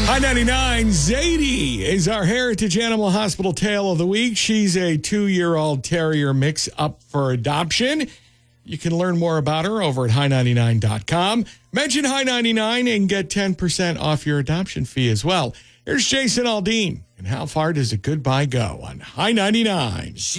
High 99, Zadie is our Heritage Animal Hospital tale of the week. She's a 2-year-old terrier mix up for adoption. You can learn more about her over at high99.com. Mention High 99 and get 10% off your adoption fee as well. Here's Jason Aldean. And how far does a goodbye go on High 99?